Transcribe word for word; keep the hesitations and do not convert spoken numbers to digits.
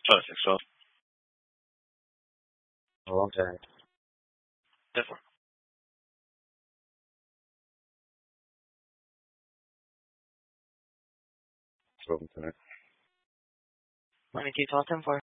Oh, six twelve. A long time. Definitely. Spoken tonight. Let me keep talking for